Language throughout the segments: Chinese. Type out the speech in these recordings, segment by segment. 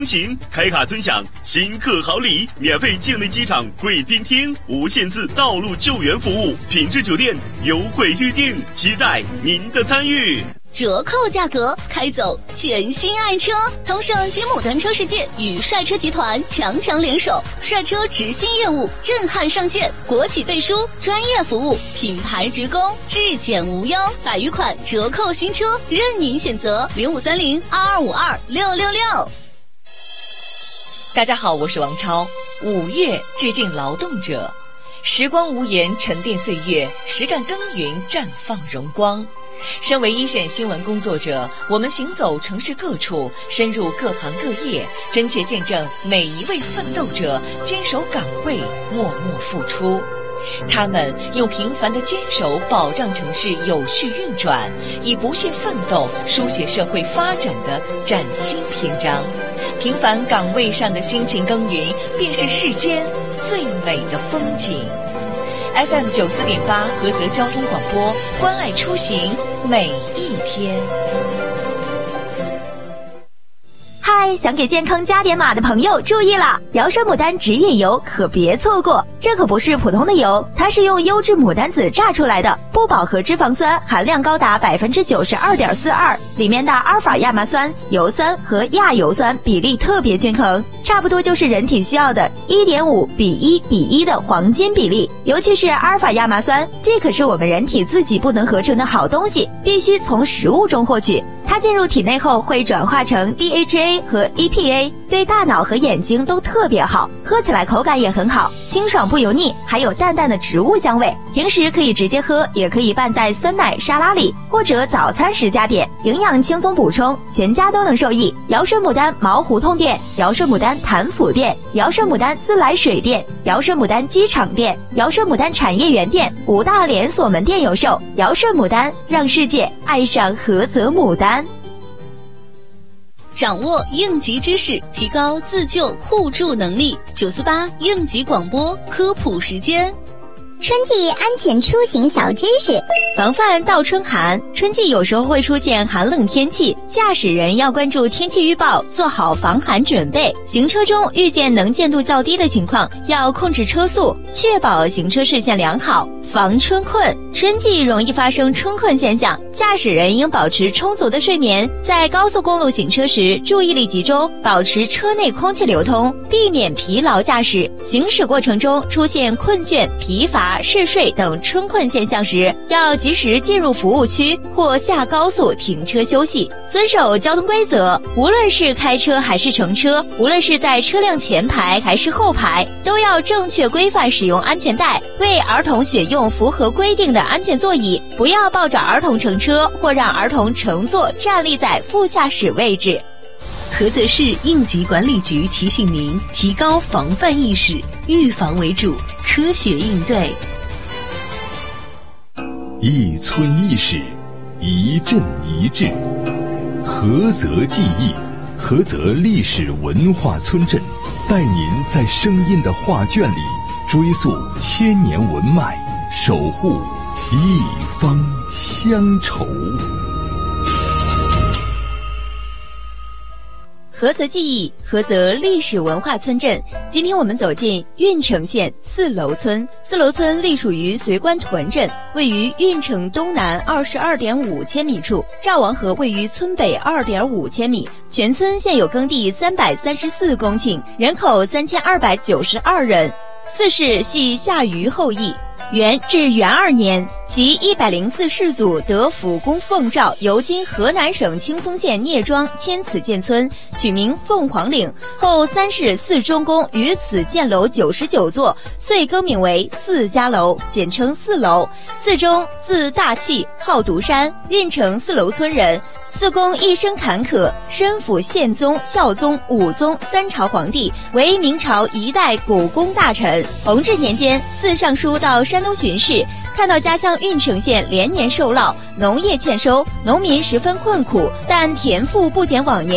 行开卡尊享新客好礼，免费境内机场贵宾厅无限次道路救援服务，品质酒店优惠预订，期待您的参与。 折扣价格，开走全新爱车。同盛吉姆单车世界与帅车集团强联手，帅车直新业务震撼上线，国企背书，专业服务，品牌直供，质检无忧，100余款折扣新车任您选择。053022526666。 大家好，我是王超。5月致敬劳动者，时光无言沉淀岁月，实干耕耘绽放荣光。身为一线新闻工作者，我们行走城市各处，深入各行各业，真切见证每一位奋斗者坚守岗位，默默付出。他们用平凡的坚守保障城市有序运转，以不懈奋斗书写社会发展的崭新篇章。平凡岗位上的辛勤耕耘，便是世间最美的风景。FM 94.8菏泽交通广播，关爱出行每一天。 嗨，想给健康加点码的朋友注意了，瑶生牡丹植饮油可别错过。这可不是普通的油，它是用优质牡丹籽榨出来的，不饱和脂肪酸含量高达 92.42%， 里面的阿尔法亚麻酸、油酸和亚油酸比例特别均衡，差不多就是人体需要的 1.5:1:1的黄金比例。尤其是阿尔法亚麻酸，这可是我们人体自己不能合成的好东西，必须从食物中获取。它进入体内后会转化成 DHA 和 EPA， 对大脑和眼睛都特别好，喝起来口感也很好，清爽不油腻，还有淡淡的植物香味。平时可以直接喝，也可以拌在酸奶沙拉里，或者早餐时加点，营养轻松补充，全家都能受益。瑶生牡丹毛胡同店、瑶生牡丹潭府店、瑶生牡丹自来水店、瑶生牡丹机场店、瑶生牡丹产业园店5大连锁门店有售。瑶生牡丹，让世界爱上菏泽牡丹。 掌握应急知识，提高自救互助能力。948应急广播科普时间。 春季安全出行小知识， 防范倒春寒。春季有时候会出现寒冷天气，驾驶人要关注天气预报，做好防寒准备。行车中遇见能见度较低的情况，要控制车速，确保行车视线良好，防春困。春季容易发生春困现象，驾驶人应保持充足的睡眠，在高速公路行车时注意力集中，保持车内空气流通，避免疲劳驾驶。行驶过程中出现困倦、疲乏、嗜睡等春困现象时，要及时进入服务区或下高速停车休息，遵守交通规则。无论是开车还是乘车，无论是在车辆前排还是后排，都要正确规范使用安全带，为儿童选用符合规定的安全座椅，不要抱着儿童乘车或让儿童乘坐站立在副驾驶位置。 菏泽市应急管理局提醒您，提高防范意识，预防为主，科学应对。 一村一史，一镇一志，菏泽记忆，菏泽历史文化村镇，带您在声音的画卷里追溯千年文脉，守护一方乡愁。 菏泽记忆，菏泽历史文化村镇。今天我们走进运城县四楼村。四楼村隶属于随关屯镇，位于运城东南22.5千米处，赵王河位于村北2.5千米。全村现有耕地334公顷，人口3292人。四世系夏禹后裔。元至元2年，其104世祖得辅公奉诏，由今河南省清丰县聂庄迁此建村，取名凤凰岭。后三世四中公于此建楼99座，遂更名为四家楼，简称四楼。四中字大器，号独山，运城四楼村人。四公一生坎坷，身辅宪宗、孝宗、武宗3朝皇帝，为明朝一代古公大臣。弘治年间，四上书到山东巡视，看到家乡运城县连年受涝，农业欠收，农民十分困苦，但田赋不减往年。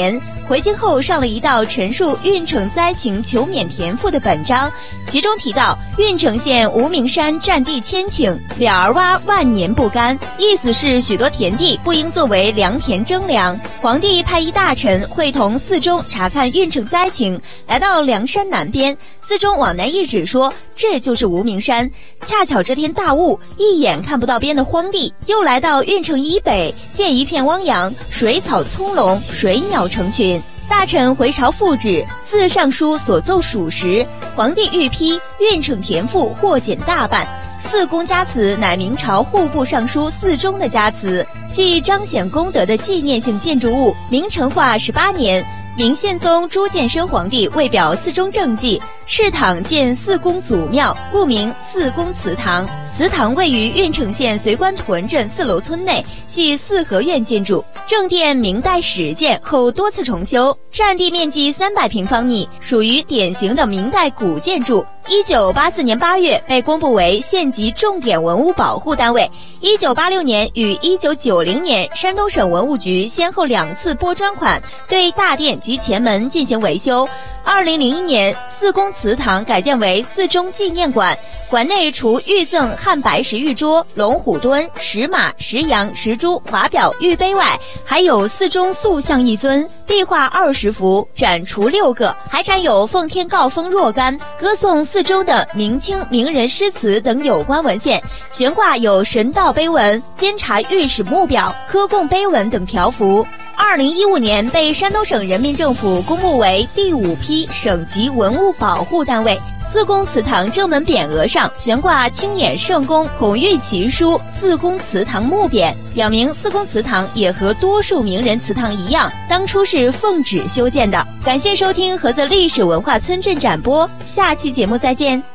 回京后上了一道陈述运城灾情求免田赋的本章，其中提到运城县无名山占地千顷，了儿蛙万年不干，意思是许多田地不应作为良田征粮。皇帝派一大臣会同四中查看运城灾情，来到梁山南边，四中往南一指说这就是无名山。恰巧这天大雾，一眼看不到边的荒地，又来到运城以北，见一片汪洋，水草葱茏，水鸟成群。大臣回朝复旨，四上书所奏属实，皇帝御批，运城田赋获减大半。四公家祠乃明朝户部尚书四中的家祠，系彰显功德的纪念性建筑物。明成化18年，明宪宗朱见深皇帝为表四中政绩，敕堂建四公祖庙，故名四公祠堂。祠堂位于运城县随官屯镇4楼村内，系四合院建筑。正殿明代始建，后多次重修，占地面积300平方米，属于典型的明代古建筑。1984年8月被公布为县级重点文物保护单位。1986年与1990年，山东省文物局先后2次拨专款，对大殿及前门进行维修。2001年，四公祠堂改建为四中纪念馆，馆内除御赠汉白石玉桌、龙虎墩、石马、石羊、石猪、华表、玉杯外，还有四中塑像1尊，壁画20幅，展出6个，还展有奉天诰封若干、歌颂四中的明清名人诗词等有关文献，悬挂有神道碑文、监察御史墓表、科贡碑文等条幅。2015年被山东省人民政府公布为第5批省级文物保护单位。四公祠堂正门匾额上悬挂青眼圣公孔玉其书四公祠堂墓匾，表明四公祠堂也和多数名人祠堂一样，当初是奉旨修建的。感谢收听菏泽历史文化村镇展播，下期节目再见。